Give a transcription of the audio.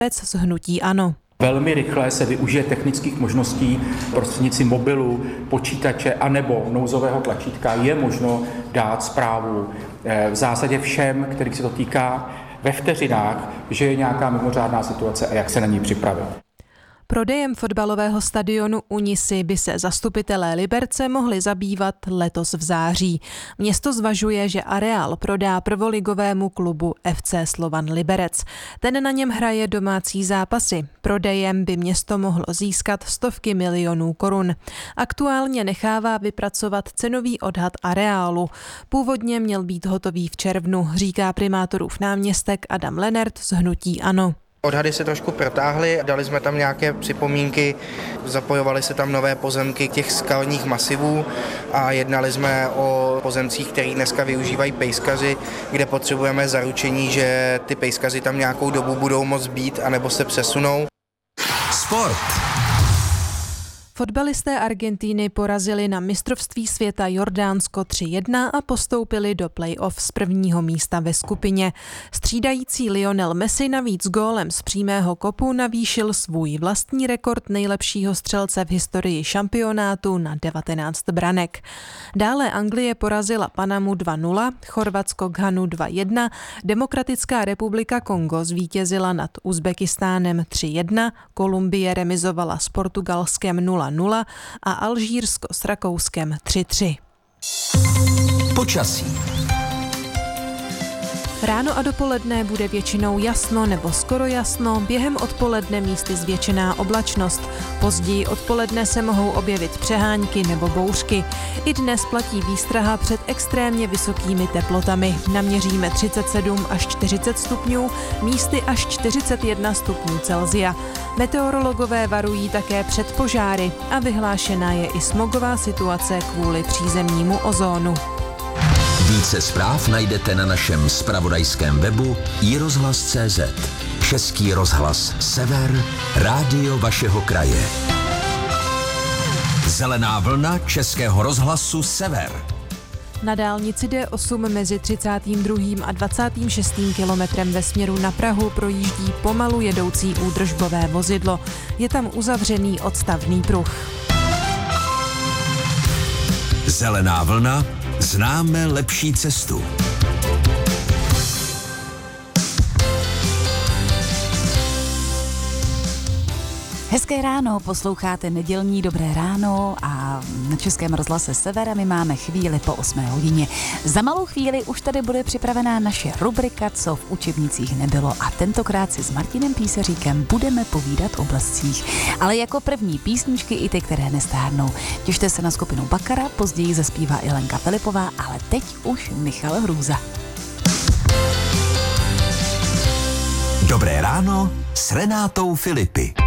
z hnutí ANO. Velmi rychle se využije technických možností prostřednictvím mobilu, počítače anebo nouzového tlačítka. Je možno dát zprávu v zásadě všem, kterých se to týká, ve vteřinách, že je nějaká mimořádná situace a jak se na ní připravit. Prodejem fotbalového stadionu u Nisy by se zastupitelé Liberce mohli zabývat letos v září. Město zvažuje, že areál prodá prvoligovému klubu FC Slovan Liberec. Ten na něm hraje domácí zápasy. Prodejem by město mohlo získat stovky milionů korun. Aktuálně nechává vypracovat cenový odhad areálu. Původně měl být hotový v červnu, říká primátorův náměstek Adam Lennert z hnutí ANO. Odhady se trošku protáhly, dali jsme tam nějaké připomínky, zapojovaly se tam nové pozemky těch skalních masivů a jednali jsme o pozemcích, které dneska využívají pejskaři, kde potřebujeme zaručení, že ty pejskaři tam nějakou dobu budou moct být anebo se přesunou. Sport. Fotbalisté Argentíny porazili na mistrovství světa Jordánsko 3-1 a postoupili do play-off z prvního místa ve skupině. Střídající Lionel Messi navíc gólem z přímého kopu navýšil svůj vlastní rekord nejlepšího střelce v historii šampionátu na 19 branek. Dále Anglie porazila Panamu 2-0, Chorvatsko Ghanu 2-1, Demokratická republika Kongo zvítězila nad Uzbekistánem 3-1, Kolumbie remizovala s Portugalskem 0-0 a Alžírsko s Rakouskem 3-3. Počasí. Ráno a dopoledne bude většinou jasno nebo skoro jasno, během odpoledne místy zvětšená oblačnost. Později odpoledne se mohou objevit přehánky nebo bouřky. I dnes platí výstraha před extrémně vysokými teplotami. Naměříme 37 až 40 stupňů, místy až 41 stupňů Celsia. Meteorologové varují také před požáry a vyhlášená je i smogová situace kvůli přízemnímu ozónu. Více zpráv najdete na našem zpravodajském webu iRozhlas.cz. Český rozhlas Sever, rádio vašeho kraje. Zelená vlna Českého rozhlasu Sever. Na dálnici D8 mezi 32. a 26. kilometrem ve směru na Prahu projíždí pomalu jedoucí údržbové vozidlo. Je tam uzavřený odstavný pruh. Zelená vlna. Známe lepší cestu. Hezké ráno, posloucháte nedělní Dobré ráno a na Českém rozhlase Sever my máme chvíli po 8 hodině. Za malou chvíli už tady bude připravená naše rubrika Co v učebnicích nebylo a tentokrát si s Martinem Písaříkem budeme povídat o blescích. Ale jako první písničky i ty, které nestárnou. Těšte se na skupinu Bakara, později zaspívá i Lenka Filipová, ale teď už Michal Hrůza. Dobré ráno s Renátou Filipy.